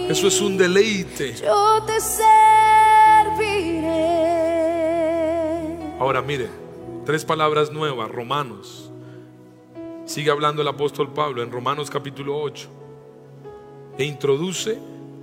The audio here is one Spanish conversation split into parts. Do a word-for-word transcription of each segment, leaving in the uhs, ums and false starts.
Eso es un deleite. Yo te serviré. Ahora mire, tres palabras nuevas. Romanos. Sigue hablando el apóstol Pablo en Romanos capítulo ocho. E introduce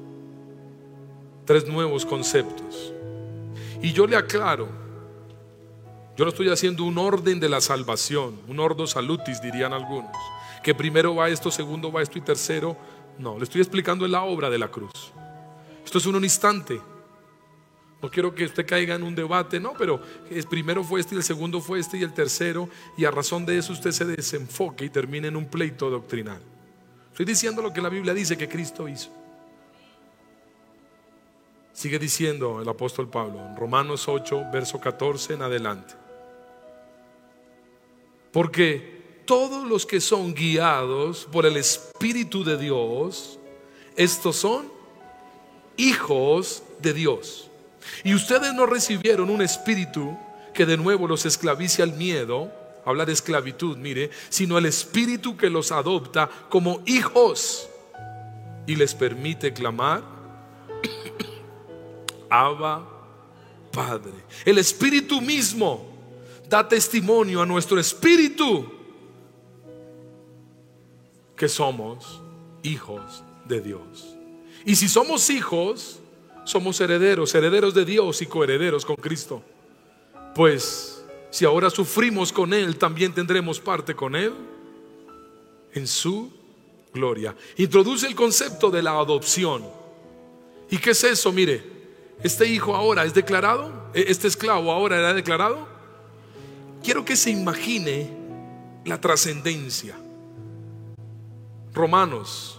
tres nuevos conceptos. Y yo le aclaro, yo no estoy haciendo un orden de la salvación, un ordo salutis dirían algunos, que primero va esto, segundo va esto y tercero. No, le estoy explicando la obra de la cruz. Esto es un instante. No quiero que usted caiga en un debate, no, pero el primero fue este y el segundo fue este y el tercero, y a razón de eso usted se desenfoque y termine en un pleito doctrinal. Estoy diciendo lo que la Biblia dice que Cristo hizo. Sigue diciendo el apóstol Pablo en Romanos ocho, verso catorce en adelante. Porque todos los que son guiados por el Espíritu de Dios, estos son hijos de Dios. Y ustedes no recibieron un espíritu que de nuevo los esclavice al miedo, habla de esclavitud, mire, sino el espíritu que los adopta como hijos y les permite clamar: Abba, Padre. El Espíritu mismo da testimonio a nuestro espíritu que somos hijos de Dios. Y si somos hijos, somos herederos, herederos de Dios y coherederos con Cristo. Pues si ahora sufrimos con Él, también tendremos parte con Él en su gloria. Introduce el concepto de la adopción. ¿Y qué es eso? Mire, este hijo ahora es declarado, este esclavo ahora era declarado. Quiero que se imagine la trascendencia. Romanos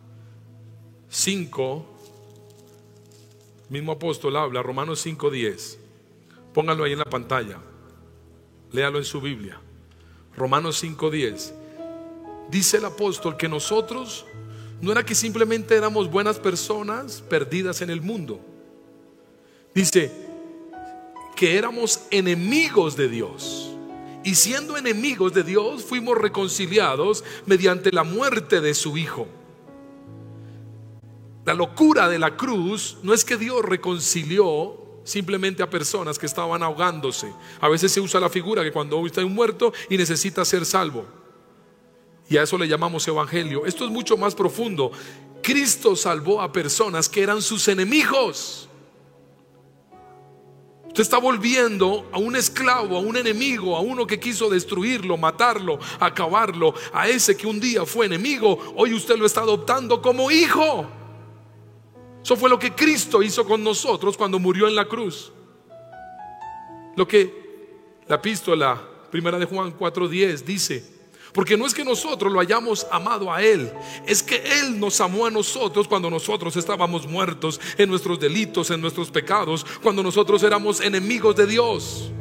cinco, mismo apóstol habla, Romanos cinco diez. Póngalo ahí en la pantalla, léalo en su Biblia. Romanos cinco diez. Dice el apóstol que nosotros no era que simplemente éramos buenas personas perdidas en el mundo. Dice que éramos enemigos de Dios. Y siendo enemigos de Dios, fuimos reconciliados mediante la muerte de su Hijo. La locura de la cruz no es que Dios reconcilió simplemente a personas que estaban ahogándose. A veces se usa la figura que cuando está un muerto y necesita ser salvo, y a eso le llamamos evangelio. Esto es mucho más profundo. Cristo salvó a personas que eran sus enemigos. Usted está volviendo a un esclavo, a un enemigo, a uno que quiso destruirlo, matarlo, acabarlo. A ese que un día fue enemigo, hoy usted lo está adoptando como hijo. Eso fue lo que Cristo hizo con nosotros cuando murió en la cruz. Lo que la epístola primera de Juan cuatro diez dice: porque no es que nosotros lo hayamos amado a Él, es que Él nos amó a nosotros cuando nosotros estábamos muertos en nuestros delitos, en nuestros pecados, cuando nosotros éramos enemigos de Dios.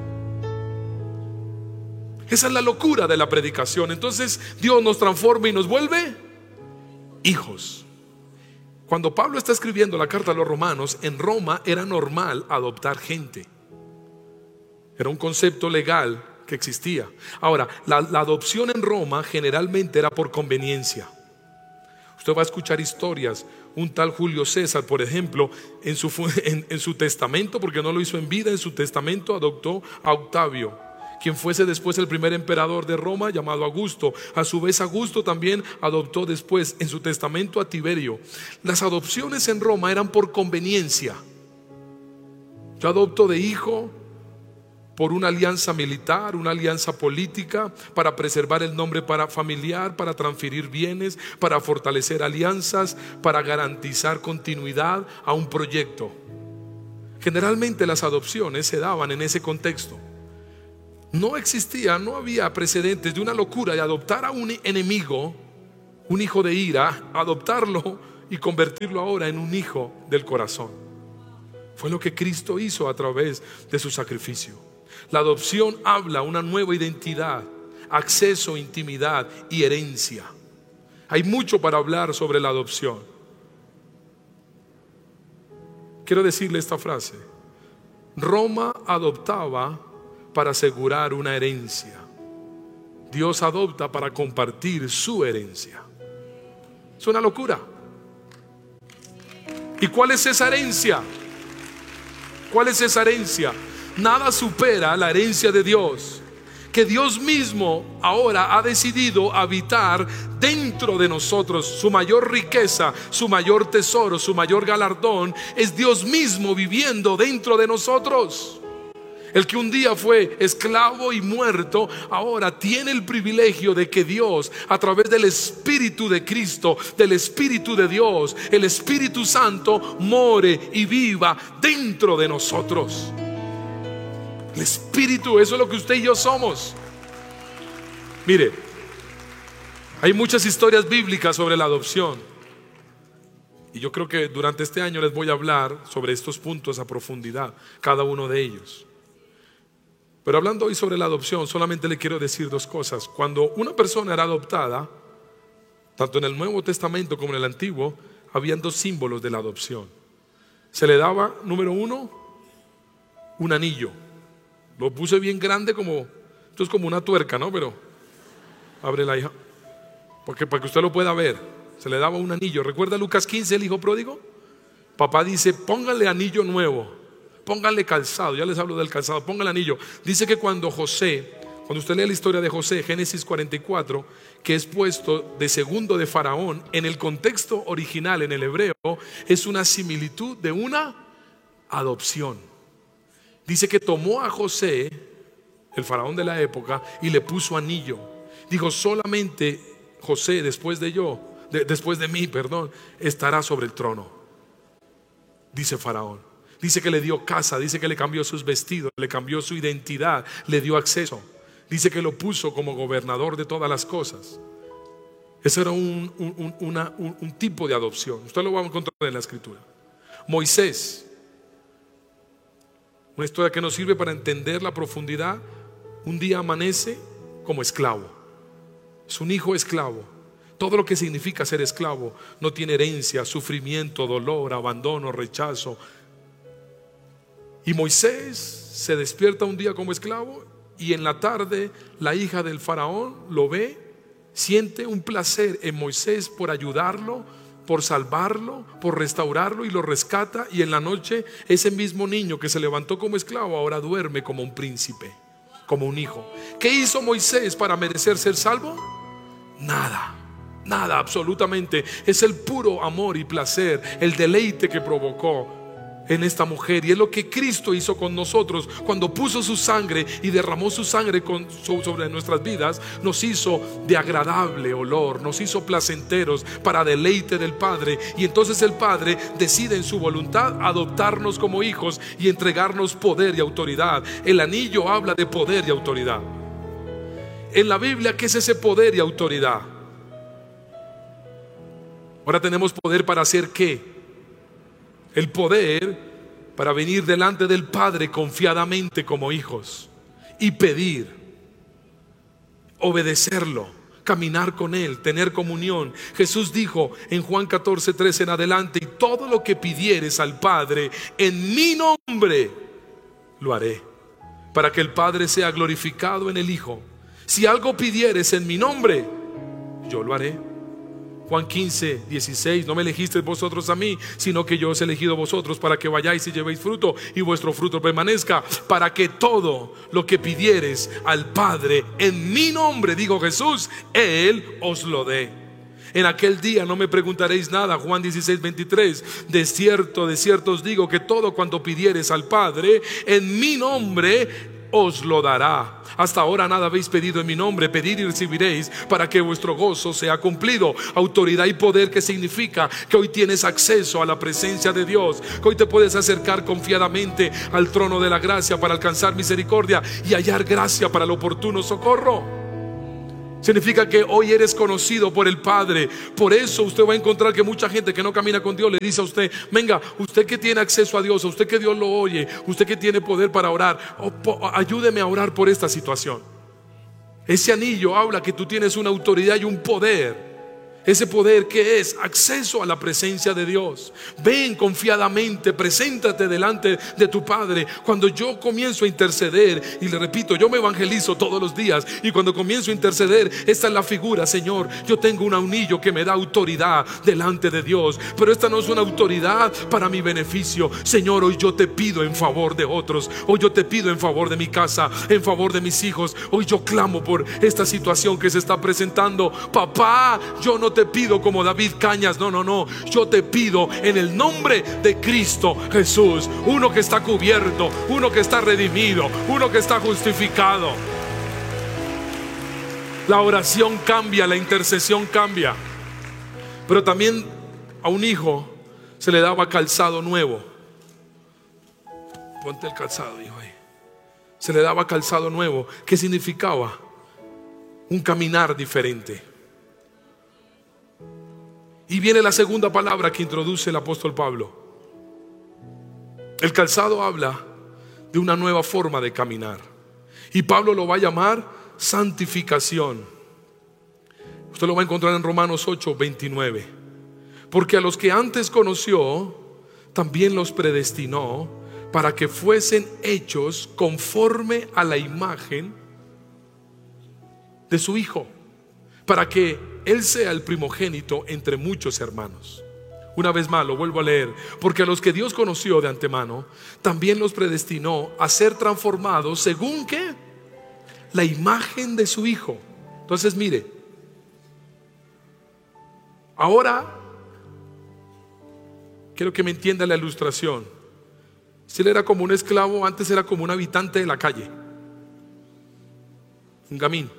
Esa es la locura de la predicación. Entonces Dios nos transforma y nos vuelve hijos. Cuando Pablo está escribiendo la carta a los romanos, en Roma era normal adoptar gente. Era un concepto legal que existía. Ahora, la, la adopción en Roma generalmente era por conveniencia. Usted va a escuchar historias. Un tal Julio César, por ejemplo, en su, en, en su testamento, porque no lo hizo en vida, en su testamento adoptó a Octavio, quien fuese después el primer emperador de Roma, llamado Augusto. A su vez, Augusto también adoptó después en su testamento a Tiberio. Las adopciones en Roma eran por conveniencia. Yo adopto de hijo por una alianza militar, una alianza política, para preservar el nombre para familiar, para transferir bienes, para fortalecer alianzas, para garantizar continuidad a un proyecto. Generalmente las adopciones se daban en ese contexto. No existía, no había precedentes de una locura de adoptar a un enemigo, un hijo de ira, adoptarlo y convertirlo ahora en un hijo del corazón. Fue lo que Cristo hizo a través de su sacrificio. La adopción habla una nueva identidad, acceso, intimidad y herencia. Hay mucho para hablar sobre la adopción. Quiero decirle esta frase: Roma adoptaba para asegurar una herencia. Dios adopta para compartir su herencia. Es una locura. ¿Y cuál es esa herencia? ¿Cuál es esa herencia? Nada supera la herencia de Dios, que Dios mismo ahora ha decidido habitar dentro de nosotros. Su mayor riqueza, su mayor tesoro, su mayor galardón es Dios mismo viviendo dentro de nosotros. El que un día fue esclavo y muerto, ahora tiene el privilegio de que Dios, a través del Espíritu de Cristo, del Espíritu de Dios, el Espíritu Santo, more y viva dentro de nosotros. El Espíritu, eso es lo que usted y yo somos. Mire, hay muchas historias bíblicas sobre la adopción, y yo creo que durante este año les voy a hablar sobre estos puntos a profundidad, cada uno de ellos. Pero hablando hoy sobre la adopción, solamente le quiero decir dos cosas. Cuando una persona era adoptada, tanto en el Nuevo Testamento como en el Antiguo, habían dos símbolos de la adopción. Se le daba, número uno, un anillo. Lo puse bien grande, como esto es como una tuerca, ¿no? Pero abre la hija, porque para que usted lo pueda ver. Se le daba un anillo. ¿Recuerda Lucas quince, el hijo pródigo? Papá dice: póngale anillo nuevo, póngale calzado. Ya les hablo del calzado, póngale anillo. Dice que cuando José, cuando usted lee la historia de José, Génesis cuarenta y cuatro, que es puesto de segundo de Faraón, en el contexto original, en el hebreo, es una similitud de una adopción. Dice que tomó a José, el faraón de la época, y le puso anillo. Dijo: solamente José, después de yo, de, después de mí, perdón, estará sobre el trono. Dice Faraón. Dice que le dio casa, dice que le cambió sus vestidos, le cambió su identidad, le dio acceso. Dice que lo puso como gobernador de todas las cosas. Ese era un, un, un, una, un, un tipo de adopción. Usted lo va a encontrar en la Escritura. Moisés, una historia que nos sirve para entender la profundidad. Un día amanece como esclavo. Es un hijo esclavo. Todo lo que significa ser esclavo. No tiene herencia, sufrimiento, dolor, abandono, rechazo. Y Moisés se despierta un día como esclavo, y en la tarde la hija del faraón lo ve, siente un placer en Moisés por ayudarlo, por salvarlo, por restaurarlo, y lo rescata. Y en la noche ese mismo niño que se levantó como esclavo ahora duerme como un príncipe, como un hijo. ¿Qué hizo Moisés para merecer ser salvo? Nada. Nada, absolutamente. Es el puro amor y placer, el deleite que provocó en esta mujer. Y es lo que Cristo hizo con nosotros cuando puso su sangre y derramó su sangre con, sobre nuestras vidas. Nos hizo de agradable olor, nos hizo placenteros para deleite del Padre. Y entonces el Padre decide en su voluntad adoptarnos como hijos y entregarnos poder y autoridad. El anillo habla de poder y autoridad. En la Biblia, ¿qué es ese poder y autoridad? Ahora tenemos poder para hacer ¿qué? El poder para venir delante del Padre confiadamente como hijos y pedir, obedecerlo, caminar con Él, tener comunión. Jesús dijo en Juan catorce, trece en adelante: y todo lo que pidieres al Padre en mi nombre, lo haré, para que el Padre sea glorificado en el Hijo. Si algo pidieres en mi nombre, yo lo haré. Juan quince, dieciséis: no me elegisteis vosotros a mí, sino que yo os he elegido vosotros para que vayáis y llevéis fruto, y vuestro fruto permanezca, para que todo lo que pidieres al Padre en mi nombre, dijo Jesús, Él os lo dé. En aquel día no me preguntaréis nada. Juan dieciséis, veintitrés: de cierto, de cierto os digo que todo cuanto pidieres al Padre en mi nombre, os lo dará. Hasta ahora nada habéis pedido en mi nombre. Pedid y recibiréis, para que vuestro gozo sea cumplido. Autoridad y poder, que significa que hoy tienes acceso a la presencia de Dios, que hoy te puedes acercar confiadamente al trono de la gracia para alcanzar misericordia y hallar gracia para el oportuno socorro. Significa que hoy eres conocido por el Padre. Por eso usted va a encontrar que mucha gente que no camina con Dios le dice a usted: venga, usted que tiene acceso a Dios, a usted que Dios lo oye, usted que tiene poder para orar, oh, po, ayúdeme a orar por esta situación. Ese anillo habla que tú tienes una autoridad y un poder. Ese poder que es acceso a la presencia de Dios. Ven confiadamente, preséntate delante de tu Padre. Cuando yo comienzo a interceder, y le repito, yo me evangelizo todos los días, y cuando comienzo a interceder, esta es la figura: Señor, yo tengo un anillo que me da autoridad delante de Dios, pero esta no es una autoridad para mi beneficio. Señor, hoy yo te pido en favor de otros, hoy yo te pido en favor de mi casa, en favor de mis hijos. Hoy yo clamo por esta situación que se está presentando. Papá, yo no te pido como David Cañas, no, no, no. Yo te pido en el nombre de Cristo Jesús, uno que está cubierto, uno que está redimido, uno que está justificado. La oración cambia, la intercesión cambia. Pero también a un hijo se le daba calzado nuevo. Ponte el calzado, hijo, ahí. Se le daba calzado nuevo. ¿Qué significaba? Un caminar diferente. Y viene la segunda palabra que introduce el apóstol Pablo. El calzado habla de una nueva forma de caminar, y Pablo lo va a llamar santificación. Usted lo va a encontrar en Romanos ocho, veintinueve. Porque a los que antes conoció, también los predestinó para que fuesen hechos conforme a la imagen de su Hijo, para que Él sea el primogénito entre muchos hermanos. Una vez más lo vuelvo a leer. Porque a los que Dios conoció de antemano, también los predestinó a ser transformados según ¿qué? La imagen de su Hijo. Entonces mire, ahora quiero que me entienda la ilustración. Si él era como un esclavo, antes era como un habitante de la calle, un gamín,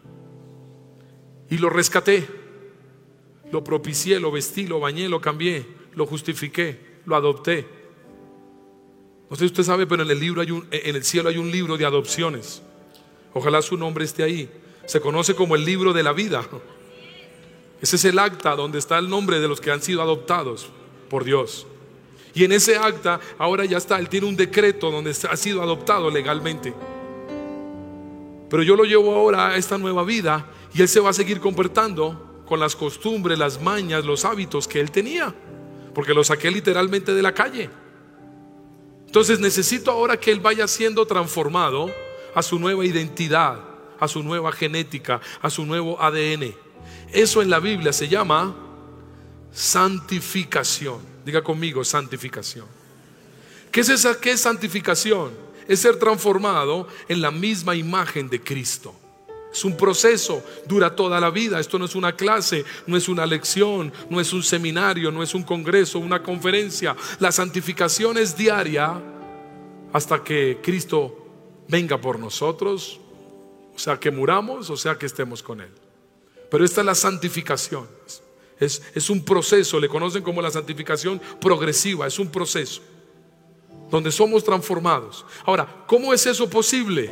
y lo rescaté, lo propicié, lo vestí, lo bañé, lo cambié, lo justifiqué, lo adopté. No sé si usted sabe, pero en el libro hay un, en el cielo hay un libro de adopciones. Ojalá su nombre esté ahí. Se conoce como el libro de la vida. Ese es el acta donde está el nombre de los que han sido adoptados por Dios. Y en ese acta ahora ya está, él tiene un decreto donde ha sido adoptado legalmente. Pero yo lo llevo ahora a esta nueva vida, y él se va a seguir comportando con las costumbres, las mañas, los hábitos que él tenía, porque lo saqué literalmente de la calle. Entonces necesito ahora que él vaya siendo transformado a su nueva identidad, a su nueva genética, a su nuevo A D N. Eso en la Biblia se llama santificación. Diga conmigo, santificación. ¿Qué es esa? ¿Qué es santificación? Es ser transformado en la misma imagen de Cristo. Es un proceso, dura toda la vida. Esto no es una clase, no es una lección, no es un seminario, no es un congreso, una conferencia. La santificación es diaria hasta que Cristo venga por nosotros, o sea que muramos, o sea que estemos con Él. Pero esta es la santificación. Es, es un proceso, le conocen como la santificación progresiva. Es un proceso donde somos transformados. Ahora, ¿cómo es eso posible?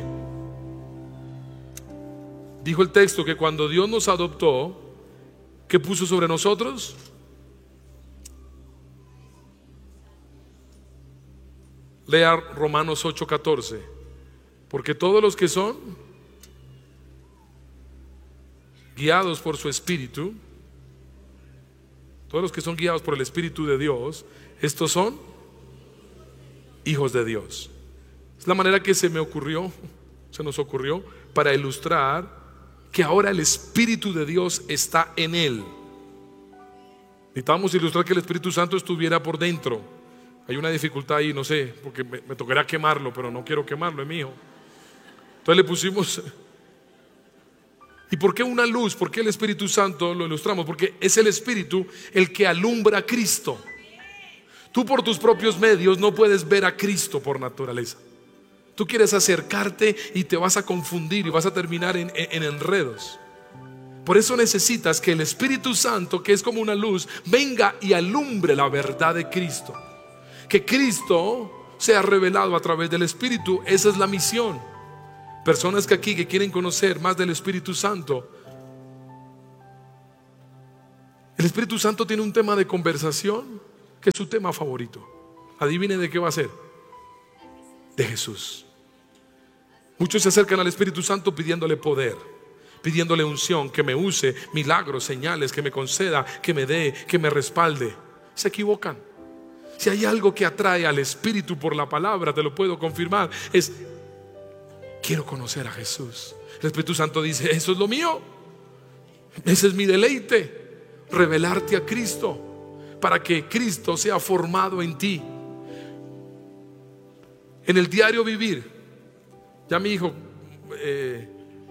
Dijo el texto que cuando Dios nos adoptó, ¿qué puso sobre nosotros? Lea Romanos ocho, catorce. Porque todos los que son guiados por su Espíritu, todos los que son guiados por el Espíritu de Dios, estos son hijos de Dios. Es la manera que se me ocurrió, se nos ocurrió para ilustrar que ahora el Espíritu de Dios está en él. Necesitamos ilustrar que el Espíritu Santo estuviera por dentro. Hay una dificultad ahí, no sé, porque me, me tocará quemarlo, pero no quiero quemarlo, es mi hijo. Entonces le pusimos. ¿Y por qué una luz? ¿Por qué el Espíritu Santo? Lo ilustramos porque es el Espíritu el que alumbra a Cristo. Tú por tus propios medios no puedes ver a Cristo por naturaleza. Tú quieres acercarte y te vas a confundir y vas a terminar en, en, en enredos. Por eso necesitas que el Espíritu Santo, que es como una luz, venga y alumbre la verdad de Cristo. Que Cristo sea revelado a través del Espíritu. Esa es la misión. Personas que aquí que quieren conocer más del Espíritu Santo. El Espíritu Santo tiene un tema de conversación que es su tema favorito. Adivinen de qué va a ser. De Jesús. Muchos se acercan al Espíritu Santo pidiéndole poder, pidiéndole unción, que me use, milagros, señales, que me conceda, que me dé, que me respalde. Se equivocan. Si hay algo que atrae al Espíritu por la palabra, te lo puedo confirmar, es: quiero conocer a Jesús. El Espíritu Santo dice: eso es lo mío, ese es mi deleite, revelarte a Cristo, para que Cristo sea formado en ti. En el diario vivir, ya mi hijo, eh,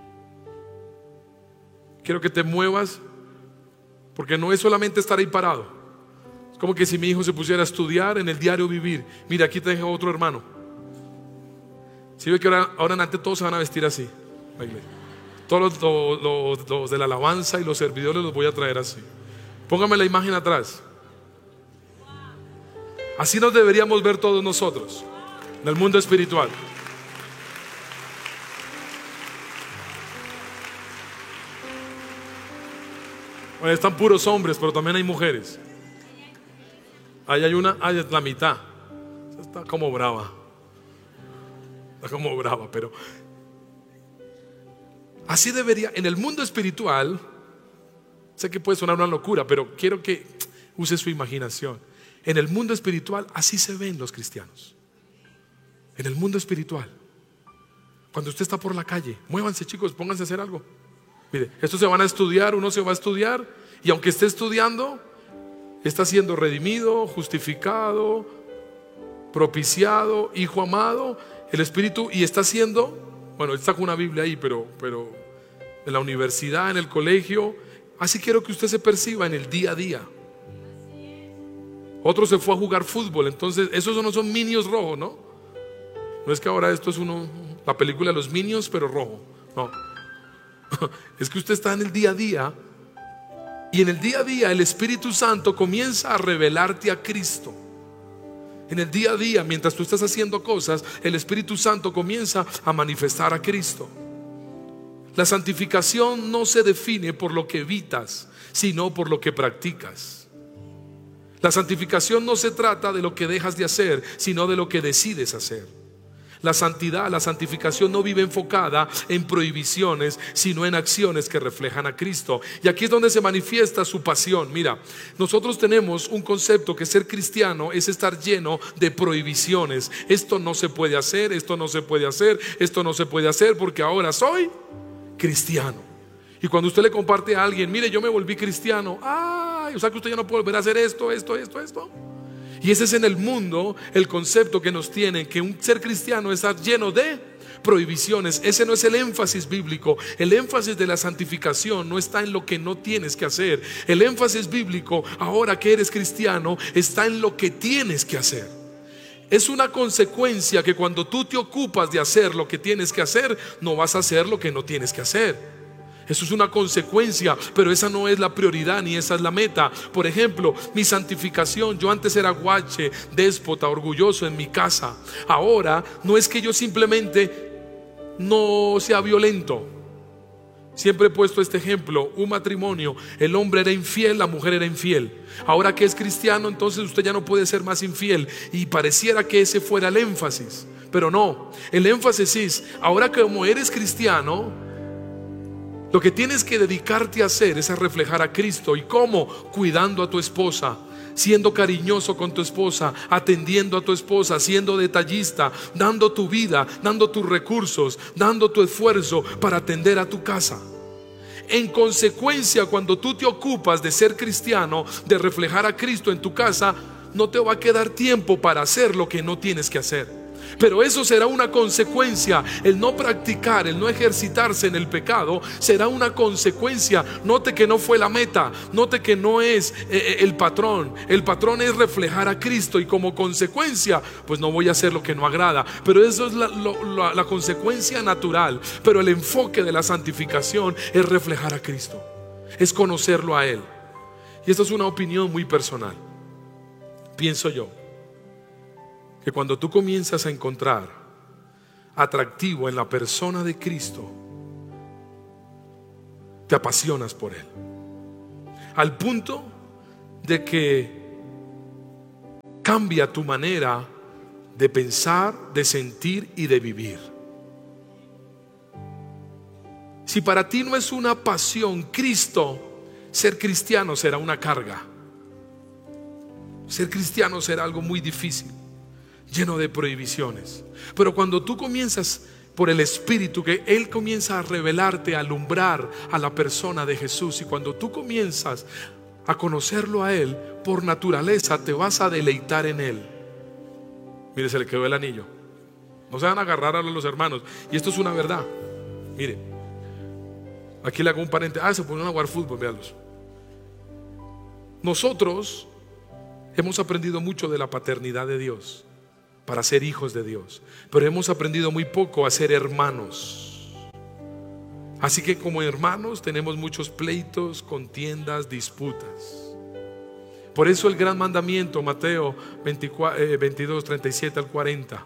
quiero que te muevas, porque no es solamente estar ahí parado. Es como que si mi hijo se pusiera a estudiar en el diario vivir. Mira, aquí te dejo otro hermano. Si ve que ahora, ahora en adelante todos se van a vestir así. Todos los, los, los, los de la alabanza y los servidores los voy a traer así. Póngame la imagen atrás. Así nos deberíamos ver todos nosotros en el mundo espiritual. Bueno, están puros hombres, pero también hay mujeres. Ahí hay una, ahí es la mitad. Está como brava. Está como brava, pero así debería, en el mundo espiritual. Sé que puede sonar una locura, pero quiero que use su imaginación. En el mundo espiritual así se ven los cristianos. En el mundo espiritual, cuando usted está por la calle, muévanse, chicos, pónganse a hacer algo. Mire, estos se van a estudiar, uno se va a estudiar, y aunque esté estudiando, está siendo redimido, justificado, propiciado, hijo amado, el Espíritu, y está siendo, bueno, él está con una Biblia ahí, pero, pero en la universidad, en el colegio. Así quiero que usted se perciba en el día a día. Otro se fue a jugar fútbol, entonces esos no son Minions rojos, ¿no? No es que ahora esto es uno, la película de los Minions, pero rojo. No. Es que usted está en el día a día, y en el día a día el Espíritu Santo comienza a revelarte a Cristo. En el día a día, mientras tú estás haciendo cosas, el Espíritu Santo comienza a manifestar a Cristo. La santificación no se define por lo que evitas, sino por lo que practicas. La santificación no se trata de lo que dejas de hacer, sino de lo que decides hacer. La santidad, la santificación no vive enfocada en prohibiciones, sino en acciones que reflejan a Cristo. Y aquí es donde se manifiesta su pasión. Mira, nosotros tenemos un concepto que ser cristiano es estar lleno de prohibiciones. Esto no se puede hacer, esto no se puede hacer, esto no se puede hacer, porque ahora soy cristiano. Y cuando usted le comparte a alguien: mire, yo me volví cristiano. Ay, o sea que usted ya no puede volver a hacer esto, esto, esto, esto. Y ese es en el mundo el concepto que nos tienen, que un ser cristiano está lleno de prohibiciones. Ese no es el énfasis bíblico. El énfasis de la santificación no está en lo que no tienes que hacer. El énfasis bíblico, ahora que eres cristiano, está en lo que tienes que hacer. Es una consecuencia que cuando tú te ocupas de hacer lo que tienes que hacer, no vas a hacer lo que no tienes que hacer. Eso es una consecuencia, pero esa no es la prioridad ni esa es la meta. Por ejemplo, mi santificación. Yo antes era guache, déspota, orgulloso en mi casa. Ahora no es que yo simplemente no sea violento. Siempre he puesto este ejemplo: un matrimonio, el hombre era infiel, la mujer era infiel. Ahora que es cristiano, entonces usted ya no puede ser más infiel. Y pareciera que ese fuera el énfasis, pero no. El énfasis es: ahora que como eres cristiano, lo que tienes que dedicarte a hacer es a reflejar a Cristo. ¿Y cómo? Cuidando a tu esposa, siendo cariñoso con tu esposa, atendiendo a tu esposa, siendo detallista, dando tu vida, dando tus recursos, dando tu esfuerzo para atender a tu casa. En consecuencia, cuando tú te ocupas de ser cristiano, de reflejar a Cristo en tu casa, no te va a quedar tiempo para hacer lo que no tienes que hacer. Pero eso será una consecuencia. El no practicar, el no ejercitarse en el pecado será una consecuencia. Note que no fue la meta. Note que no es eh, el patrón. El patrón es reflejar a Cristo, y como consecuencia, pues no voy a hacer lo que no agrada. Pero eso es la, lo, la, la consecuencia natural. Pero el enfoque de la santificación es reflejar a Cristo, es conocerlo a Él. Y esto es una opinión muy personal. Pienso yo que cuando tú comienzas a encontrar atractivo en la persona de Cristo, te apasionas por Él, al punto de que cambia tu manera de pensar, de sentir y de vivir. Si para ti no es una pasión Cristo, ser cristiano será una carga. Ser cristiano será algo muy difícil, lleno de prohibiciones. Pero cuando tú comienzas por el Espíritu, que Él comienza a revelarte, a alumbrar a la persona de Jesús, y cuando tú comienzas a conocerlo a Él, por naturaleza te vas a deleitar en Él. Mire, se le quedó el anillo. No se van a agarrar a los hermanos. Y esto es una verdad. Mire, aquí le hago un paréntesis. Ah, se ponen a jugar fútbol, véanlos. Nosotros hemos aprendido mucho de la paternidad de Dios para ser hijos de Dios, pero hemos aprendido muy poco a ser hermanos. Así que como hermanos tenemos muchos pleitos, contiendas, disputas. Por eso el gran mandamiento, Mateo veintidós, treinta y siete al cuarenta,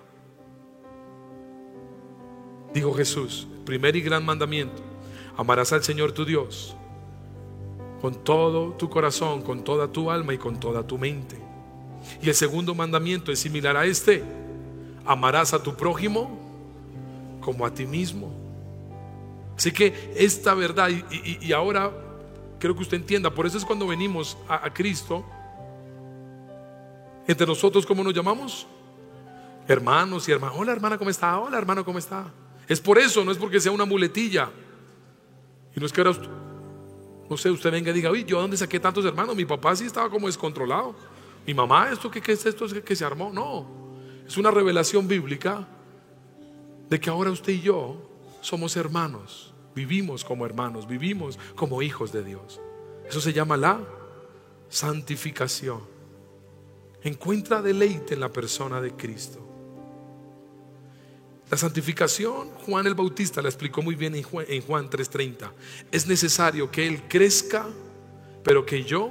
dijo Jesús, primer y gran mandamiento: amarás al Señor tu Dios con todo tu corazón, con toda tu alma y con toda tu mente. Y el segundo mandamiento es similar a este: amarás a tu prójimo como a ti mismo. Así que esta verdad, y, y, y ahora quiero que usted entienda, por eso es cuando venimos a, a Cristo, entre nosotros, ¿cómo nos llamamos? Hermanos y hermanas. Hola hermana, ¿cómo está? Hola hermano, ¿cómo está? Es por eso, no es porque sea una muletilla. Y no es que ahora, no sé, usted venga y diga, uy, ¿yo dónde saqué tantos hermanos? Mi papá sí estaba como descontrolado. Mi mamá, ¿esto qué, qué es esto que, que se armó? No, es una revelación bíblica de que ahora usted y yo somos hermanos. Vivimos como hermanos, vivimos como hijos de Dios. Eso se llama la santificación. Encuentra deleite en la persona de Cristo. La santificación, Juan el Bautista la explicó muy bien en Juan, en Juan tres treinta. Es necesario que Él crezca, pero que yo,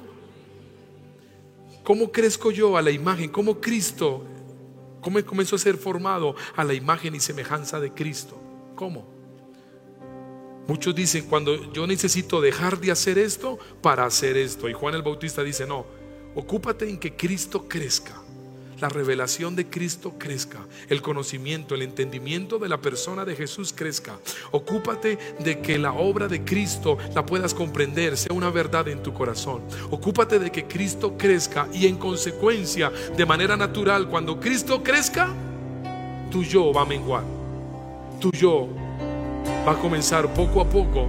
¿cómo crezco yo a la imagen? ¿Cómo Cristo, cómo comenzó a ser formado a la imagen y semejanza de Cristo? ¿Cómo? Muchos dicen, cuando yo necesito dejar de hacer esto para hacer esto. Y Juan el Bautista dice, no, ocúpate en que Cristo crezca, la revelación de Cristo crezca, el conocimiento, el entendimiento de la persona de Jesús crezca. Ocúpate de que la obra de Cristo la puedas comprender, sea una verdad en tu corazón. Ocúpate de que Cristo crezca, y en consecuencia, de manera natural, cuando Cristo crezca, tu yo va a menguar, tu yo va a comenzar poco a poco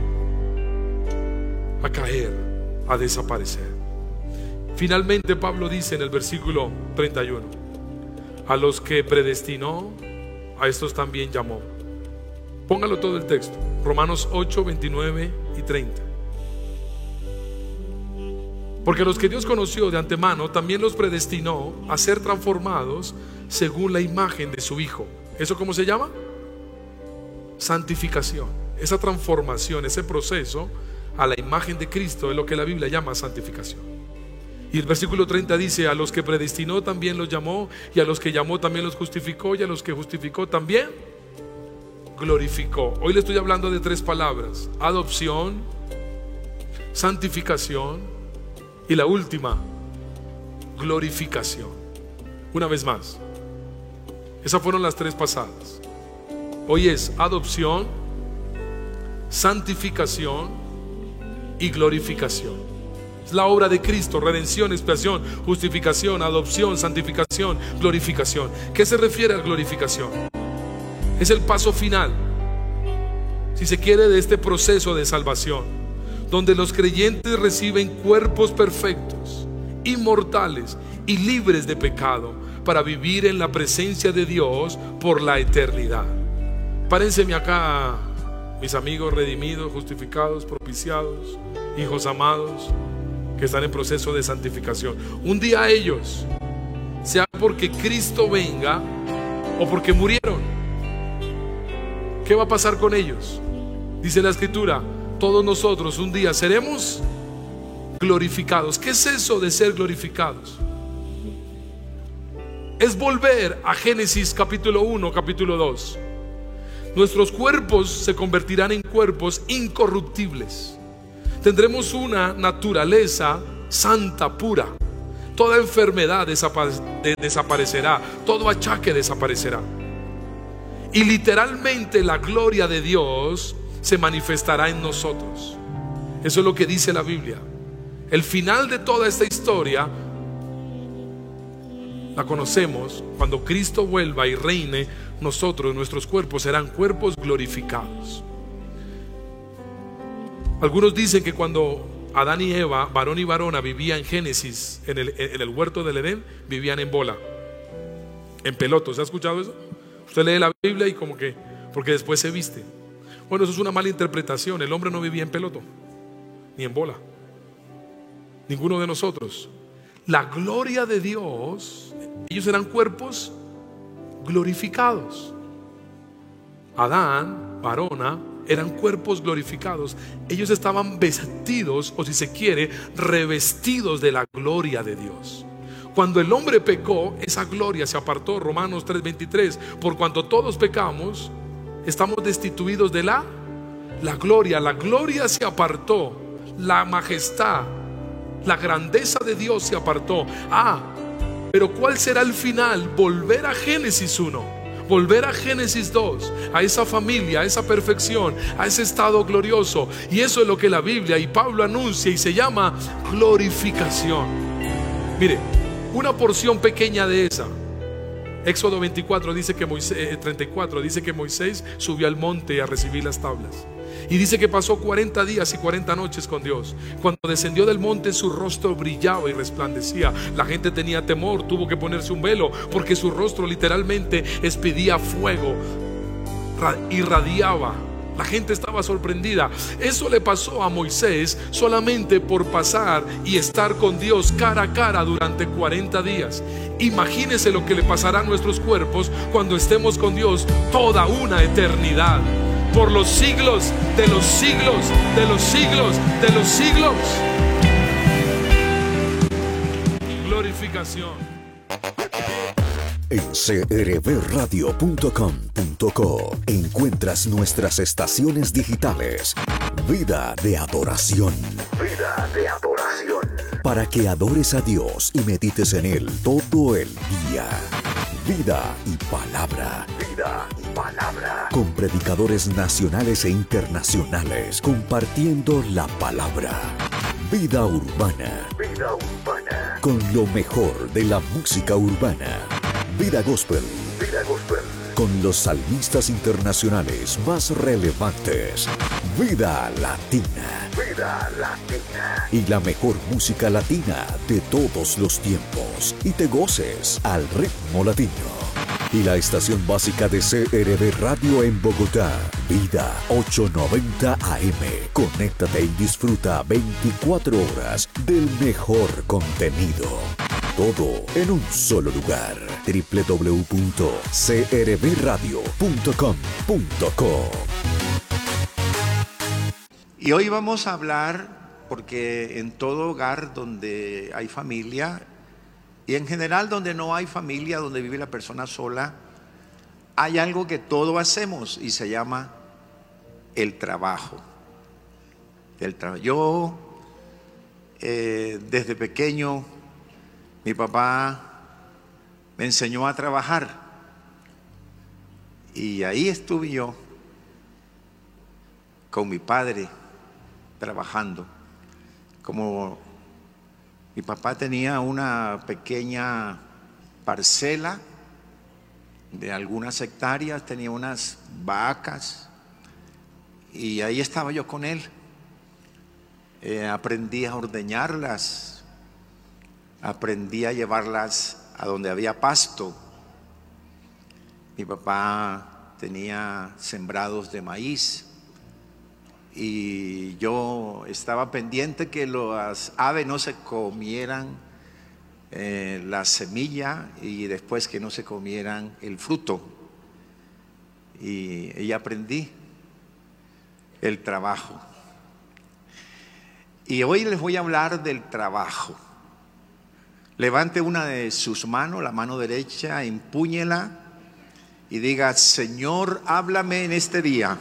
a caer, a desaparecer. Finalmente Pablo dice en el versículo treinta y uno, a los que predestinó, a estos también llamó. Póngalo todo el texto, Romanos ocho, veintinueve y treinta. Porque los que Dios conoció de antemano, también los predestinó a ser transformados según la imagen de su Hijo. ¿Eso cómo se llama? Santificación. Esa transformación, ese proceso a la imagen de Cristo es lo que la Biblia llama santificación. Y el versículo treinta dice, a los que predestinó también los llamó, y a los que llamó también los justificó, y a los que justificó también glorificó. Hoy le estoy hablando de tres palabras: adopción, santificación y la última, glorificación. Una vez más, esas fueron las tres pasadas. Hoy es adopción, santificación y glorificación. Es la obra de Cristo: redención, expiación, justificación, adopción, santificación, glorificación. ¿Qué se refiere a glorificación? Es el paso final, si se quiere, de este proceso de salvación, donde los creyentes reciben cuerpos perfectos, inmortales y libres de pecado, para vivir en la presencia de Dios por la eternidad. Párenseme acá, mis amigos redimidos, justificados, propiciados, hijos amados, que están en proceso de santificación. Un día ellos, sea porque Cristo venga o porque murieron, ¿qué va a pasar con ellos? Dice la Escritura, todos nosotros un día seremos glorificados. ¿Qué es eso de ser glorificados? Es volver a Génesis capítulo uno, capítulo dos. Nuestros cuerpos se convertirán en cuerpos incorruptibles. Tendremos una naturaleza santa, pura. Toda enfermedad desaparecerá, todo achaque desaparecerá. Y literalmente la gloria de Dios se manifestará en nosotros. Eso es lo que dice la Biblia. El final de toda esta historia la conocemos cuando Cristo vuelva y reine. Nosotros, nuestros cuerpos serán cuerpos glorificados. Algunos dicen que cuando Adán y Eva, varón y varona, vivían en Génesis, en el, en el huerto del Edén, vivían en bola, en pelotos. ¿Se ha escuchado eso? Usted lee la Biblia y como que, porque después se viste. Bueno, eso es una mala interpretación. El hombre no vivía en peloto, ni en bola. Ninguno de nosotros. La gloria de Dios, ellos eran cuerpos glorificados. Adán, varona, eran cuerpos glorificados. Ellos estaban vestidos, o si se quiere, revestidos de la gloria de Dios. Cuando el hombre pecó, esa gloria se apartó. Romanos tres veintitrés. Por cuanto todos pecamos, estamos destituidos de la, la gloria. La gloria se apartó. La majestad, la grandeza de Dios se apartó. Ah, pero ¿cuál será el final? Volver a Génesis uno, volver a Génesis dos, a esa familia, a esa perfección, a ese estado glorioso. Y eso es lo que la Biblia y Pablo anuncia y se llama glorificación. Mire, una porción pequeña de esa. Éxodo veinticuatro dice que Moisés, eh, treinta y cuatro dice que Moisés subió al monte a recibir las tablas. Y dice que pasó cuarenta días y cuarenta noches con Dios. Cuando descendió del monte, su rostro brillaba y resplandecía. La gente tenía temor, tuvo que ponerse un velo, porque su rostro literalmente expedía fuego, irradiaba. La gente estaba sorprendida. Eso le pasó a Moisés solamente por pasar y estar con Dios cara a cara durante cuarenta días. Imagínese lo que le pasará a nuestros cuerpos cuando estemos con Dios toda una eternidad, por los siglos de los siglos, de los siglos, de los siglos. Glorificación. En c r b radio punto com punto co encuentras nuestras estaciones digitales. Vida de adoración. Vida de adoración. Para que adores a Dios y medites en Él todo el día. Vida y palabra. Vida y palabra. Con predicadores nacionales e internacionales compartiendo la palabra. Vida urbana. Vida urbana. Con lo mejor de la música urbana. Vida gospel. Vida gospel. Con los salmistas internacionales más relevantes. Vida latina. Vida latina. Y la mejor música latina de todos los tiempos. Y te goces al ritmo latino. Y la estación básica de C R B Radio en Bogotá, Vida ochocientos noventa A M. Conéctate y disfruta veinticuatro horas del mejor contenido. Todo en un solo lugar. doble u doble u doble u punto c r b radio punto com punto co. Y hoy vamos a hablar, porque en todo hogar donde hay familia, y en general donde no hay familia, donde vive la persona sola, hay algo que todos hacemos y se llama el trabajo. El tra- Yo, eh, desde pequeño, mi papá me enseñó a trabajar y ahí estuve yo con mi padre trabajando. Como mi papá tenía una pequeña parcela de algunas hectáreas, tenía unas vacas y ahí estaba yo con él. Eh, aprendí a ordeñarlas, aprendí a llevarlas a donde había pasto. Mi papá tenía sembrados de maíz y yo estaba pendiente que las aves no se comieran eh, la semilla y después que no se comieran el fruto. Y, y aprendí el trabajo. Y hoy les voy a hablar del trabajo. Levante una de sus manos, la mano derecha, empúñela y diga: Señor, háblame en este día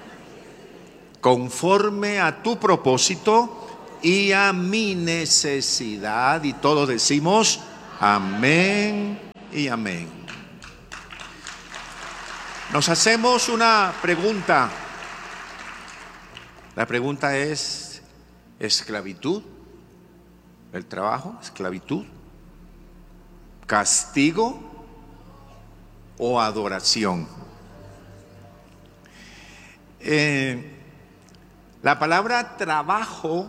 conforme a tu propósito y a mi necesidad. Y todos decimos amén y amén. Nos hacemos una pregunta: La pregunta es, ¿esclavitud? ¿El trabajo? ¿Esclavitud? ¿Castigo o adoración? Eh, la palabra trabajo,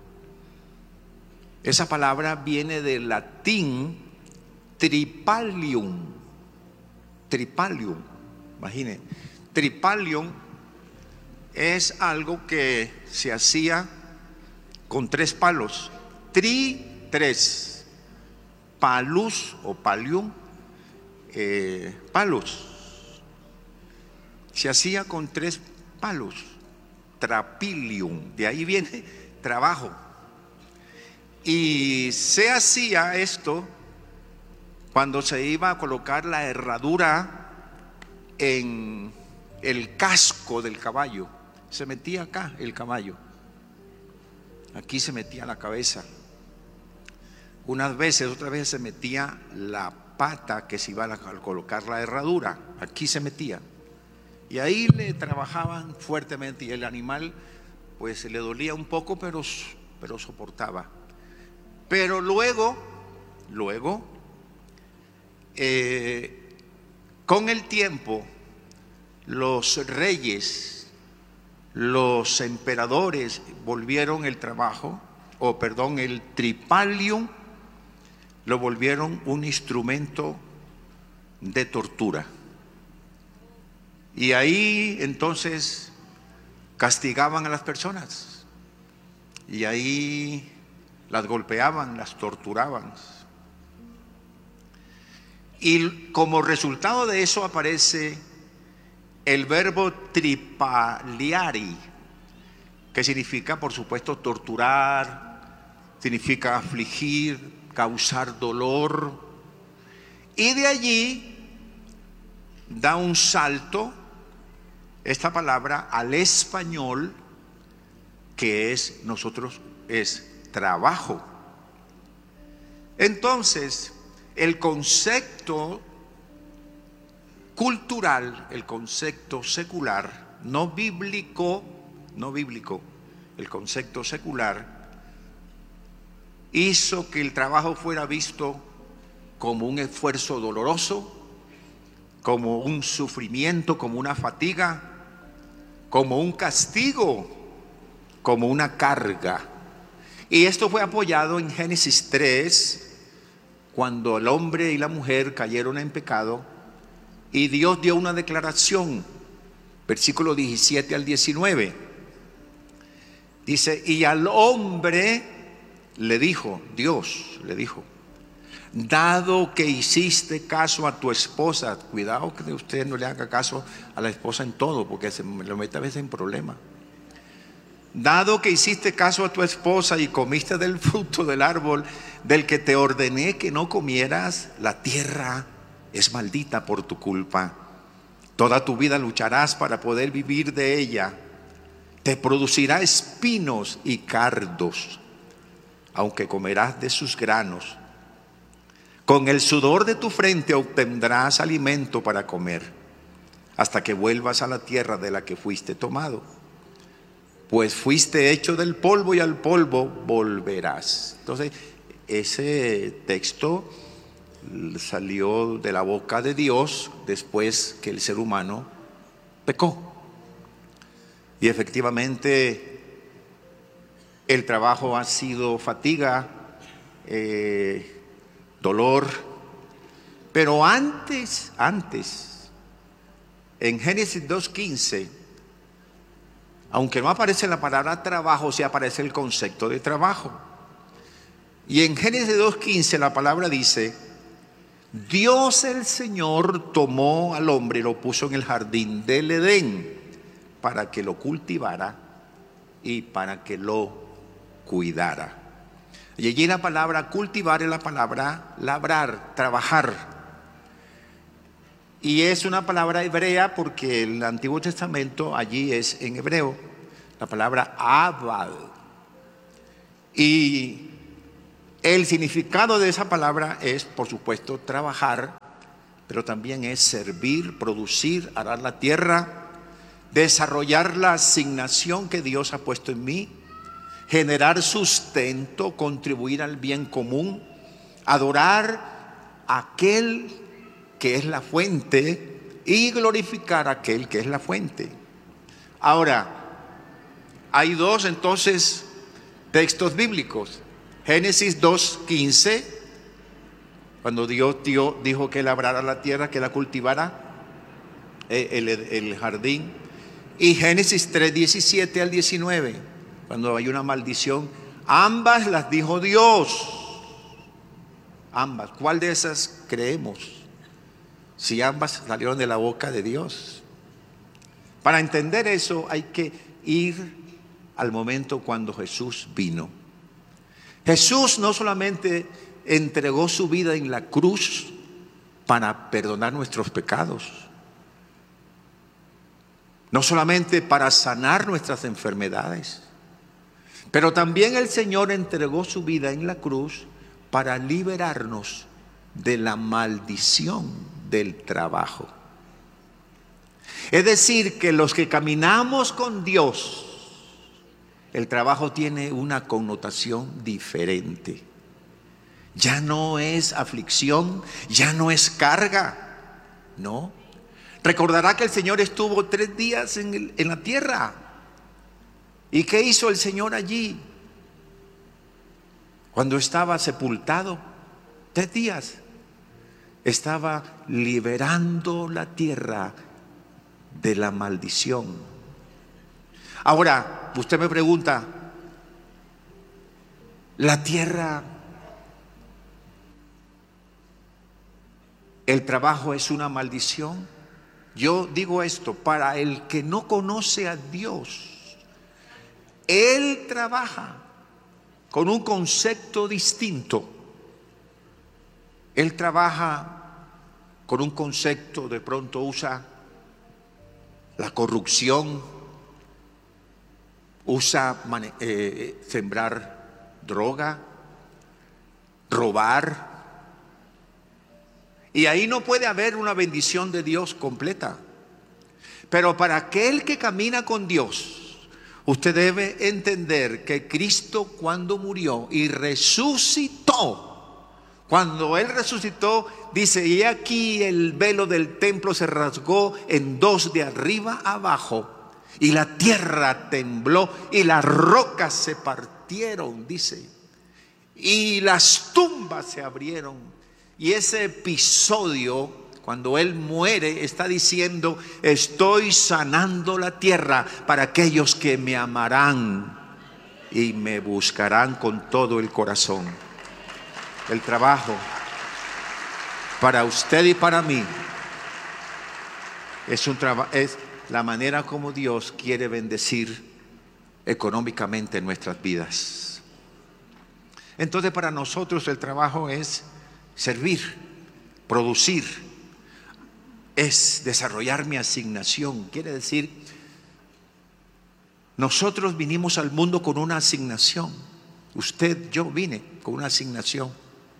esa palabra viene del latín tripalium. Tripalium, imagine, tripalium es algo que se hacía con tres palos. Tri, tres. Palus o palium, eh, palos. Se hacía con tres palos. Trapilium, de ahí viene trabajo. Y se hacía esto cuando se iba a colocar la herradura en el casco del caballo. Se metía acá el caballo, aquí se metía la cabeza. Unas veces, otras veces se metía la pata que se iba a colocar la herradura, aquí se metía. Y ahí le trabajaban fuertemente y el animal pues le dolía un poco, pero, pero soportaba. Pero luego, luego, eh, con el tiempo, los reyes, los emperadores volvieron el trabajo, o perdón, el tripalium, lo volvieron un instrumento de tortura. Y ahí entonces castigaban a las personas. Y ahí las golpeaban, las torturaban. Y como resultado de eso aparece el verbo tripaliari, que significa, por supuesto, torturar, significa afligir, causar dolor. Y de allí da un salto esta palabra al español, que es nosotros es trabajo. Entonces, el concepto cultural, el concepto secular, no bíblico, no bíblico, el concepto secular hizo que el trabajo fuera visto como un esfuerzo doloroso, como un sufrimiento, como una fatiga, como un castigo, como una carga. Y esto fue apoyado en Génesis tres, cuando el hombre y la mujer cayeron en pecado y Dios dio una declaración, versículo diecisiete al diecinueve. Dice, y al hombre le dijo, Dios le dijo, dado que hiciste caso a tu esposa, cuidado que usted no le haga caso a la esposa en todo, porque se lo mete a veces en problemas. Dado que hiciste caso a tu esposa y comiste del fruto del árbol del que te ordené que no comieras, la tierra es maldita por tu culpa. Toda tu vida lucharás para poder vivir de ella. Te producirá espinos y cardos, aunque comerás de sus granos. Con el sudor de tu frente obtendrás alimento para comer, hasta que vuelvas a la tierra de la que fuiste tomado. Pues fuiste hecho del polvo y al polvo volverás. Entonces, ese texto salió de la boca de Dios después que el ser humano pecó. Y efectivamente, el trabajo ha sido fatiga, eh, dolor, pero antes, antes, en Génesis dos quince, aunque no aparece la palabra trabajo, sí aparece el concepto de trabajo. Y en Génesis dos quince la palabra dice, Dios el Señor tomó al hombre y lo puso en el jardín del Edén para que lo cultivara y para que lo cuidara. Y allí la palabra cultivar es la palabra labrar, trabajar. Y es una palabra hebrea porque el Antiguo Testamento allí es en hebreo, la palabra abad. Y el significado de esa palabra es, por supuesto, trabajar, pero también es servir, producir, arar la tierra, desarrollar la asignación que Dios ha puesto en mí, generar sustento, contribuir al bien común, adorar a aquel que es la fuente y glorificar a aquel que es la fuente. Ahora, hay dos entonces textos bíblicos. Génesis dos quince, cuando Dios, Dios dijo que labrara la tierra, que la cultivara, el, el, el jardín. Y Génesis tres diecisiete al diecinueve, cuando hay una maldición. Ambas las dijo Dios. Ambas. ¿Cuál de esas creemos? Si ambas salieron de la boca de Dios. Para entender eso hay que ir al momento cuando Jesús vino. Jesús no solamente entregó su vida en la cruz para perdonar nuestros pecados, no solamente para sanar nuestras enfermedades, pero también el Señor entregó su vida en la cruz para liberarnos de la maldición del trabajo. Es decir, que los que caminamos con Dios, el trabajo tiene una connotación diferente. Ya no es aflicción, ya no es carga, no. Recordará que el Señor estuvo tres días en, el, en la tierra. ¿Y qué hizo el Señor allí? Cuando estaba sepultado, tres días, estaba liberando la tierra de la maldición. Ahora, usted me pregunta, ¿la tierra, el trabajo es una maldición? Yo digo esto, para el que no conoce a Dios, Él trabaja con un concepto distinto. Él trabaja con un concepto, de pronto usa la corrupción, usa eh, sembrar droga, robar. Y ahí no puede haber una bendición de Dios completa. Pero para aquel que camina con Dios, usted debe entender que Cristo, cuando murió y resucitó, cuando Él resucitó, dice, y aquí el velo del templo se rasgó en dos de arriba abajo, y la tierra tembló y las rocas se partieron, dice, y las tumbas se abrieron. Y ese episodio, cuando Él muere, está diciendo, estoy sanando la tierra para aquellos que me amarán y me buscarán con todo el corazón. El trabajo para usted y para mí es, un traba- es la manera como Dios quiere bendecir económicamente nuestras vidas. Entonces, para nosotros el trabajo es servir, producir, es desarrollar mi asignación. Quiere decir, nosotros vinimos al mundo con una asignación. Usted, yo vine con una asignación.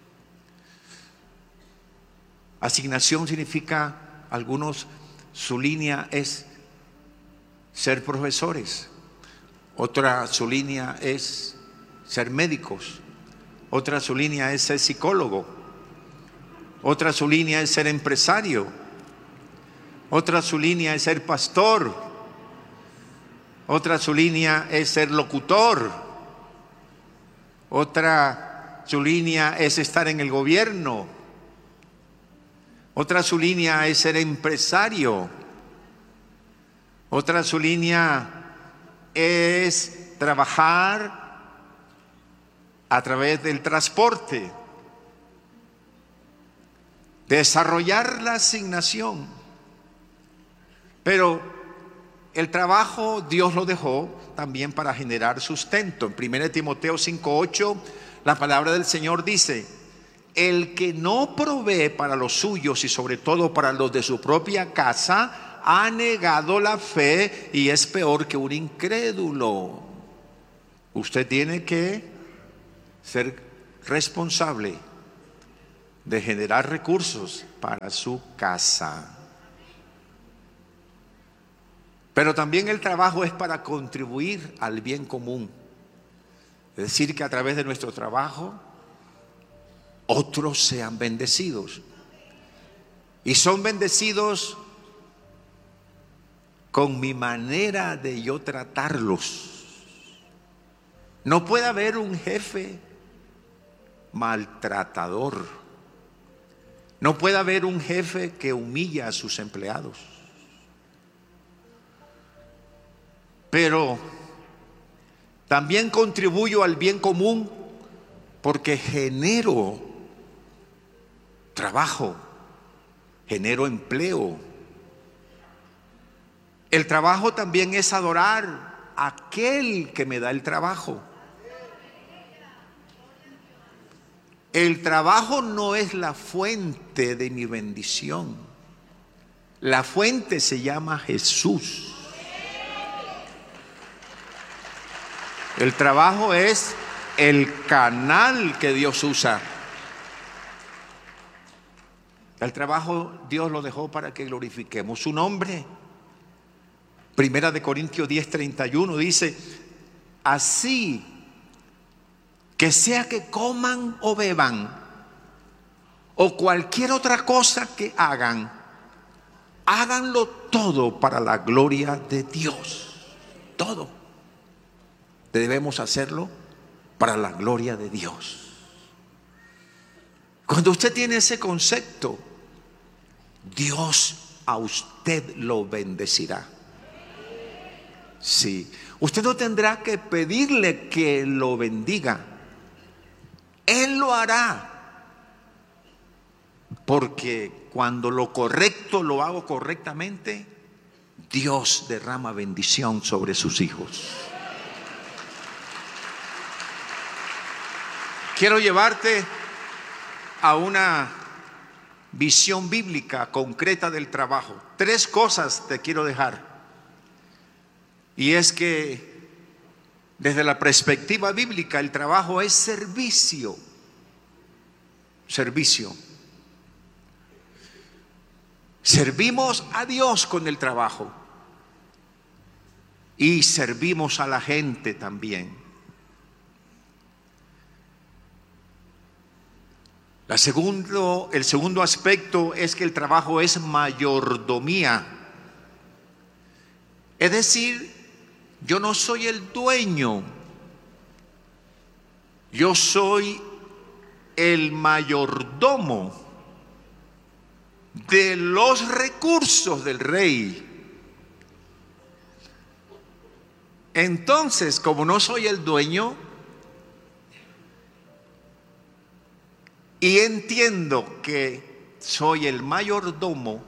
Asignación significa, algunos, su línea es ser profesores, otra su línea es ser médicos, otra su línea es ser psicólogo, otra su línea es ser empresario, otra su línea es ser pastor, otra su línea es ser locutor, otra su línea es estar en el gobierno, otra su línea es ser empresario, otra su línea es trabajar a través del transporte, desarrollar la asignación. Pero el trabajo Dios lo dejó también para generar sustento. En primera Timoteo cinco ocho, la palabra del Señor dice, el que no provee para los suyos y sobre todo para los de su propia casa, ha negado la fe y es peor que un incrédulo. Usted tiene que ser responsable de generar recursos para su casa. Pero también el trabajo es para contribuir al bien común. Es decir, que a través de nuestro trabajo otros sean bendecidos. Y son bendecidos con mi manera de yo tratarlos. No puede haber un jefe maltratador. No puede haber un jefe que humilla a sus empleados. Pero también contribuyo al bien común porque genero trabajo, genero empleo. El trabajo también es adorar a aquel que me da el trabajo. El trabajo no es la fuente de mi bendición. La fuente se llama Jesús. El trabajo es el canal que Dios usa. El trabajo Dios lo dejó para que glorifiquemos su nombre. Primera de Corintios diez, treinta y uno dice: así que sea que coman o beban o cualquier otra cosa que hagan, háganlo todo para la gloria de Dios. Todo debemos hacerlo para la gloria de Dios. Cuando usted tiene ese concepto, Dios a usted lo bendecirá. Sí, usted no tendrá que pedirle que lo bendiga. Él lo hará. Porque cuando lo correcto lo hago correctamente, Dios derrama bendición sobre sus hijos. Quiero llevarte a una visión bíblica concreta del trabajo. Tres cosas te quiero dejar. Y es que desde la perspectiva bíblica el trabajo es servicio. Servicio. Servimos a Dios con el trabajo y servimos a la gente también. La segundo, el segundo aspecto es que el trabajo es mayordomía. Es decir, yo no soy el dueño, yo soy el mayordomo de los recursos del rey. Entonces, como no soy el dueño, y entiendo que soy el mayordomo,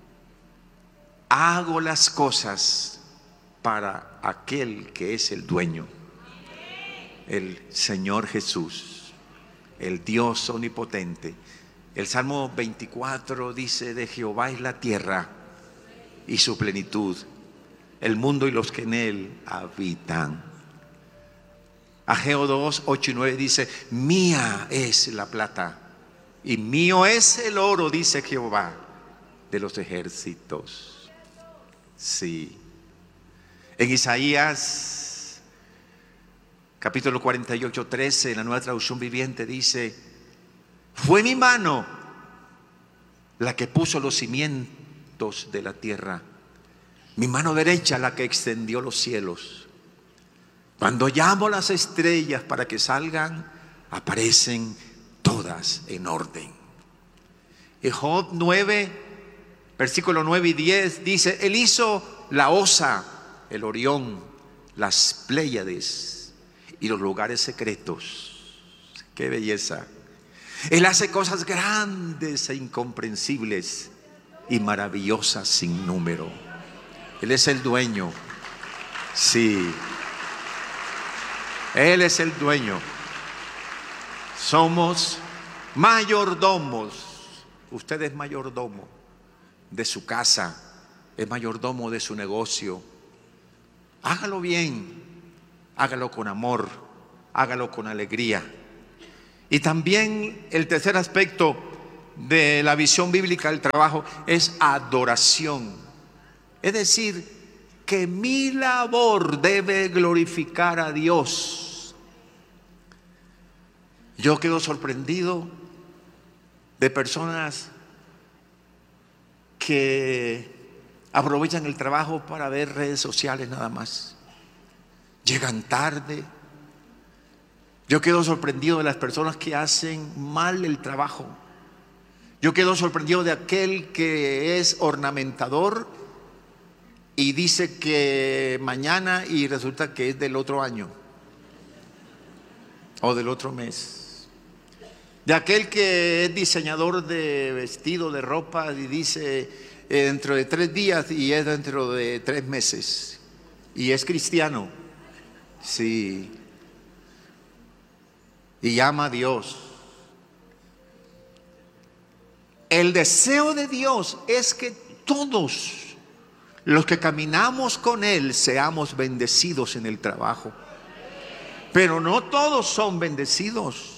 hago las cosas para aquel que es el dueño, el Señor Jesús, el Dios omnipotente. El Salmo veinticuatro dice: de Jehová es la tierra y su plenitud, el mundo y los que en él habitan. Ageo dos, ocho y nueve dice: mía es la plata y mío es el oro, dice Jehová de los ejércitos. Sí. En Isaías capítulo cuarenta y ocho, trece, en la Nueva Traducción Viviente dice: fue mi mano la que puso los cimientos de la tierra, mi mano derecha la que extendió los cielos. Cuando llamo a las estrellas para que salgan, aparecen todas en orden. En Job nueve, versículo nueve y diez dice: él hizo la Osa, el Orión, las Pléyades y los lugares secretos. ¡Qué belleza! Él hace cosas grandes e incomprensibles y maravillosas sin número. Él es el dueño. Sí. Él es el dueño. Somos mayordomos. Usted es mayordomo de su casa, es mayordomo de su negocio. Hágalo bien, hágalo con amor, hágalo con alegría. Y también el tercer aspecto de la visión bíblica del trabajo es adoración. Es decir, que mi labor debe glorificar a Dios. Yo quedo sorprendido de personas que aprovechan el trabajo para ver redes sociales nada más. Llegan tarde. Yo quedo sorprendido de las personas que hacen mal el trabajo. Yo quedo sorprendido de aquel que es ornamentador y dice que mañana y resulta que es del otro año o del otro mes. De aquel que es diseñador de vestido, de ropa y dice eh, dentro de tres días y es dentro de tres meses. Y es cristiano. Sí. Y ama a Dios. El deseo de Dios es que todos los que caminamos con Él seamos bendecidos en el trabajo. Pero no todos son bendecidos,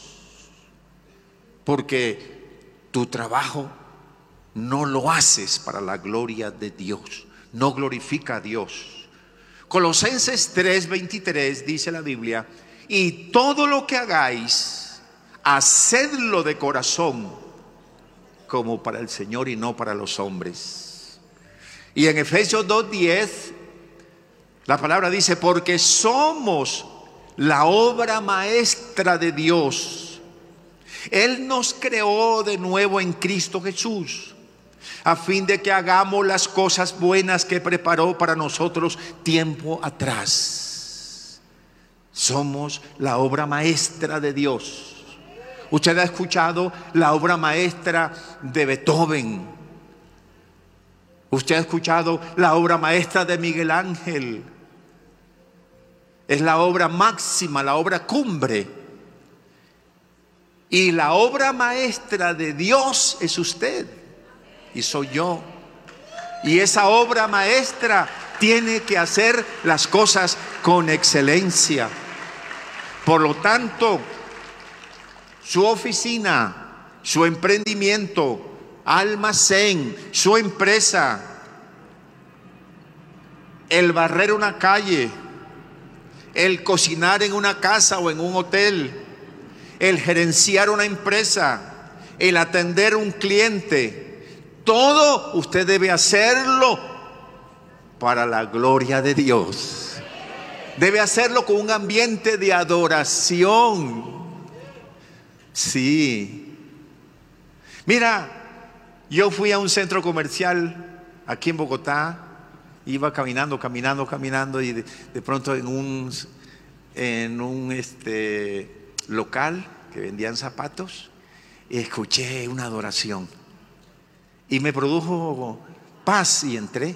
porque tu trabajo no lo haces para la gloria de Dios, no glorifica a Dios. Colosenses tres veintitrés dice la Biblia: y todo lo que hagáis, hacedlo de corazón, como para el Señor y no para los hombres. Y en Efesios dos diez la palabra dice: porque somos la obra maestra de Dios. Él nos creó de nuevo en Cristo Jesús, a fin de que hagamos las cosas buenas que preparó para nosotros tiempo atrás. Somos la obra maestra de Dios. Usted ha escuchado la obra maestra de Beethoven. Usted ha escuchado la obra maestra de Miguel Ángel. Es la obra máxima, la obra cumbre. Y la obra maestra de Dios es usted y soy yo. Y esa obra maestra tiene que hacer las cosas con excelencia. Por lo tanto, su oficina, su emprendimiento, almacén, su empresa, el barrer una calle, el cocinar en una casa o en un hotel, el gerenciar una empresa, el atender un cliente, todo usted debe hacerlo para la gloria de Dios. Debe hacerlo con un ambiente de adoración. Sí. Mira, yo fui a un centro comercial aquí en Bogotá. Iba caminando, caminando, caminando y de, de pronto en un, en un este, local que vendían zapatos, escuché una adoración y me produjo paz y entré.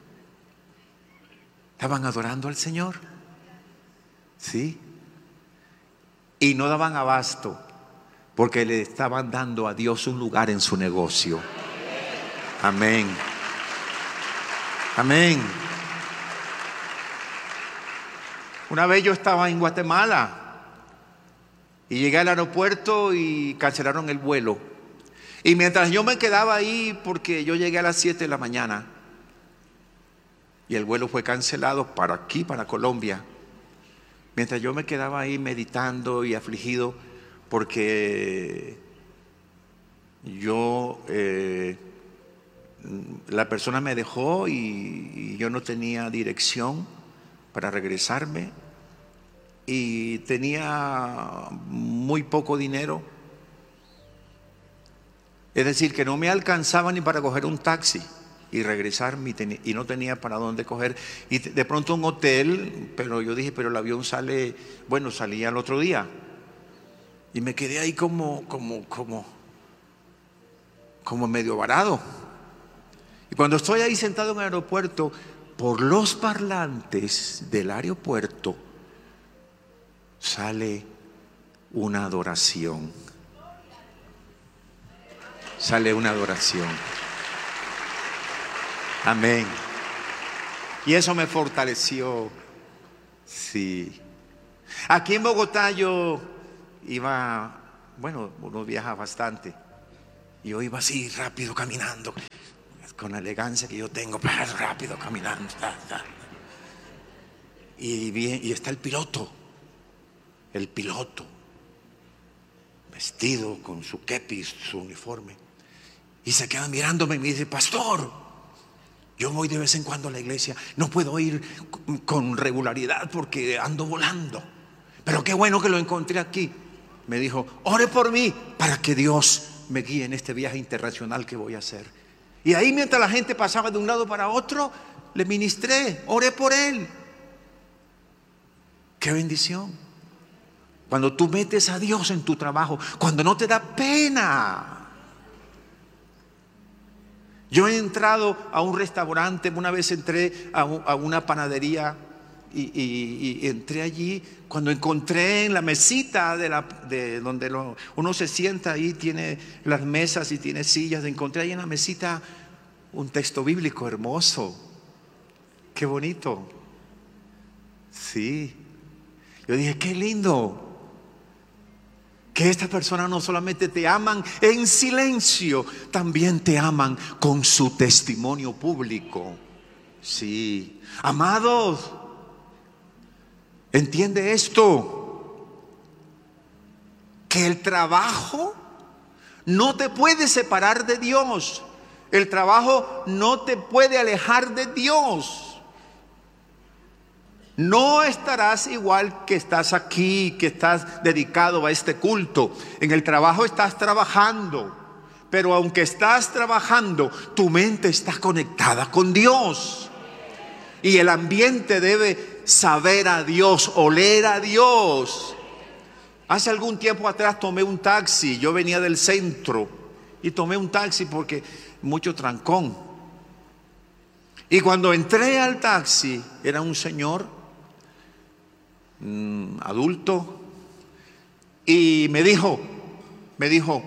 Estaban adorando al Señor, sí, y no daban abasto porque le estaban dando a Dios un lugar en su negocio. Amén. Amén. Una vez yo estaba en Guatemala y llegué al aeropuerto y cancelaron el vuelo. Y mientras yo me quedaba ahí, porque yo llegué a las siete de la mañana y el vuelo fue cancelado para aquí, para Colombia. Mientras yo me quedaba ahí meditando y afligido porque yo... Eh, la persona me dejó y, y yo no tenía dirección para regresarme y tenía muy poco dinero, es decir, que no me alcanzaba ni para coger un taxi y regresarme y no tenía para dónde coger, y de pronto un hotel, pero yo dije, pero el avión sale, bueno, salía el otro día y me quedé ahí como como como como medio varado. Y cuando estoy ahí sentado en el aeropuerto, por los parlantes del aeropuerto sale una adoración. Sale una adoración. Amén. Y eso me fortaleció. Sí. Aquí en Bogotá yo iba, bueno, uno viaja bastante. Y yo iba así rápido caminando, con la elegancia que yo tengo, rápido caminando. Ta, ta. Y, bien, y está el piloto, el piloto, vestido con su kepis, su uniforme. Y se queda mirándome y me dice: pastor, yo voy de vez en cuando a la iglesia, no puedo ir con regularidad porque ando volando, pero qué bueno que lo encontré aquí. Me dijo: ore por mí para que Dios me guíe en este viaje internacional que voy a hacer. Y ahí, mientras la gente pasaba de un lado para otro, le ministré, oré por él. ¡Qué bendición! Cuando tú metes a Dios en tu trabajo, cuando no te da pena. Yo he entrado a un restaurante, una vez entré a, un, a una panadería y, y, y entré allí. Cuando encontré en la mesita de, la, de donde lo, uno se sienta, ahí tiene las mesas y tiene sillas, encontré ahí en la mesita un texto bíblico hermoso. ¡Qué bonito! Sí. Yo dije: qué lindo que estas personas no solamente te aman en silencio, también te aman con su testimonio público. Sí. Amados, entiende esto, que el trabajo no te puede separar de Dios. El trabajo no te puede alejar de Dios. No estarás igual que estás aquí, que estás dedicado a este culto. En el trabajo estás trabajando, pero aunque estás trabajando, tu mente está conectada con Dios. Y el ambiente debe saber a Dios, oler a Dios. Hace algún tiempo atrás tomé un taxi. Yo venía del centro y tomé un taxi porque mucho trancón. Y cuando entré al taxi, era un señor Mm, adulto, y me dijo, me dijo,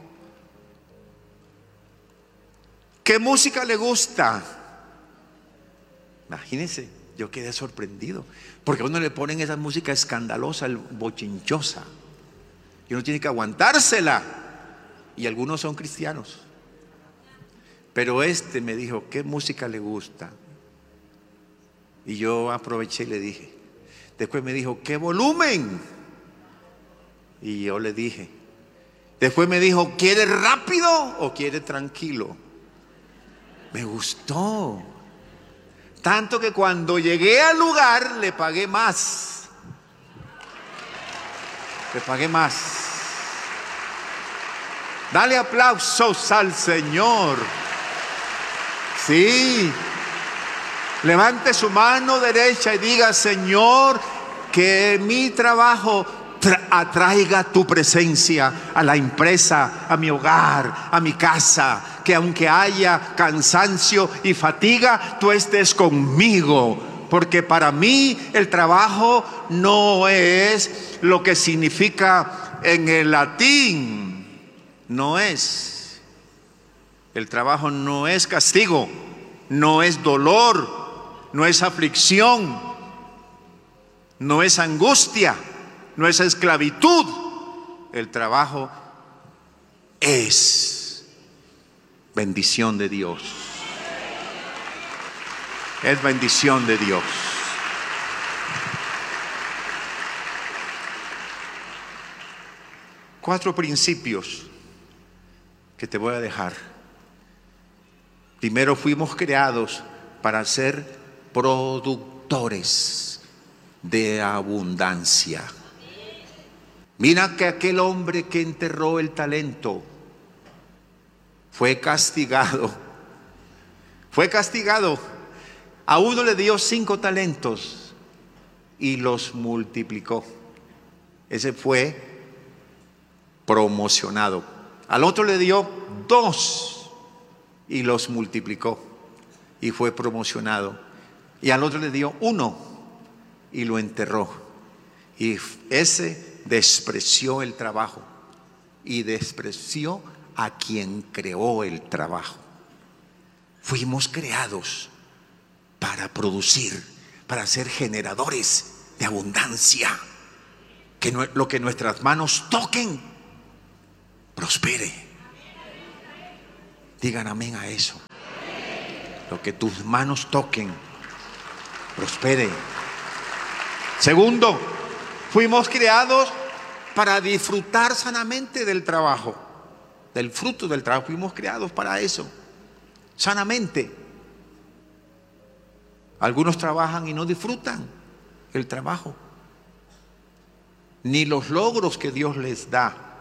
¿qué música le gusta? Imagínense, yo quedé sorprendido, porque a uno le ponen esa música escandalosa, bochinchosa, y uno tiene que aguantársela, y algunos son cristianos. Pero este me dijo: ¿qué música le gusta? Y yo aproveché y le dije. Después me dijo: ¿qué volumen? Y yo le dije. Después me dijo: ¿quiere rápido o quiere tranquilo? Me gustó. Tanto que cuando llegué al lugar le pagué más. Le pagué más. Dale aplausos al Señor. Sí. Levante su mano derecha y diga: Señor, que mi trabajo atraiga tu presencia a la empresa, a mi hogar, a mi casa. Que aunque haya cansancio y fatiga, tú estés conmigo. Porque para mí el trabajo no es lo que significa en el latín. No es. El trabajo no es castigo, no es dolor, no es aflicción, no es angustia, no es esclavitud. El trabajo es bendición de Dios. Es bendición de Dios. Cuatro principios que te voy a dejar. Primero, fuimos creados para ser productores de abundancia. Mira que aquel hombre que enterró el talento fue castigado. Fue castigado. A uno le dio cinco talentos y los multiplicó. Ese fue promocionado. Al otro le dio dos y los multiplicó y fue promocionado. Y al otro le dio uno y lo enterró. Y ese despreció el trabajo y despreció a quien creó el trabajo. Fuimos creados para producir, para ser generadores de abundancia. Que no, lo que nuestras manos toquen prospere. Digan amén a eso. Lo que tus manos toquen prospere. Segundo, fuimos creados para disfrutar sanamente del trabajo, del fruto del trabajo. Fuimos creados para eso, sanamente. Algunos trabajan y no disfrutan el trabajo, ni los logros que Dios les da.